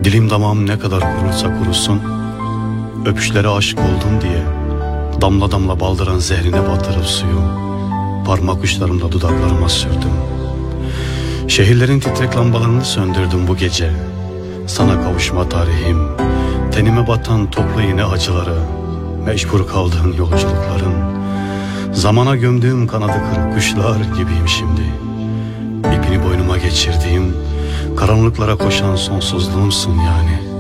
Dilim damağım ne kadar kurursa kurusun, öpüşlere aşık oldum diye damla damla baldıran zehrine batırıp suyu parmak uçlarımla dudaklarıma sürdüm. Şehirlerin titrek lambalarını söndürdüm bu gece. Sana kavuşma tarihim, tenime batan toplu iğne acıları, mecbur kaldığın yolculukların. Zamana gömdüğüm kanadı kırık kuşlar gibiyim şimdi. İpini boynuma geçirdiğim, karanlıklara koşan sonsuzluğumsun yani.